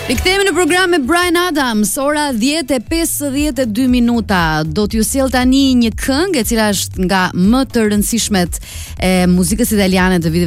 Rikthehemi në program me Bryan Adams, ora 10:52 minuta. Do t'ju sjell tani një këngë e cila është nga më të rëndësishmet e muzikës italiane të viteve